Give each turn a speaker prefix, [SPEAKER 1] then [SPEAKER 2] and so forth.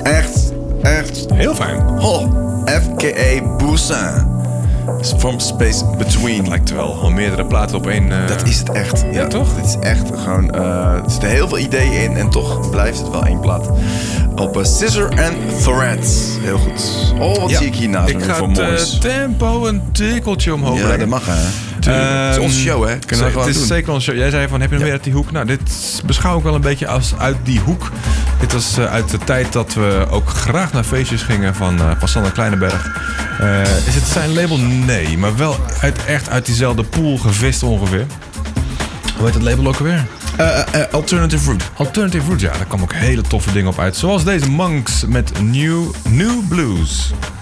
[SPEAKER 1] Echt.
[SPEAKER 2] Heel fijn.
[SPEAKER 1] FKA Busan. From Space Between.
[SPEAKER 2] Lijkt wel al meerdere platen op één...
[SPEAKER 1] Dat is het echt. Ja,
[SPEAKER 2] toch?
[SPEAKER 1] Dit is echt gewoon... er zitten heel veel ideeën in en toch blijft het wel één plaat. Op Scissor and Threads. Heel goed. Wat zie ik hier naast me
[SPEAKER 2] Ik ga
[SPEAKER 1] voor
[SPEAKER 2] het
[SPEAKER 1] moois.
[SPEAKER 2] tempo een tikkeltje omhoog
[SPEAKER 1] Ja,
[SPEAKER 2] brengen.
[SPEAKER 1] dat mag hè. Het is onze show hè. Kunnen we gewoon
[SPEAKER 2] het is
[SPEAKER 1] doen.
[SPEAKER 2] zeker onze show. Jij zei van, heb je nog meer uit die hoek? Nou, dit beschouw ik wel een beetje als uit die hoek. Dit was uit de tijd dat we ook graag naar feestjes gingen van Sander Kleinenberg. Is het zijn label? Nee, maar wel echt uit diezelfde pool gevist ongeveer. Hoe heet het label ook alweer?
[SPEAKER 1] Alternative Route.
[SPEAKER 2] Alternative Route, ja, daar kwamen ook hele toffe dingen op uit. Zoals deze Monks met New Blues.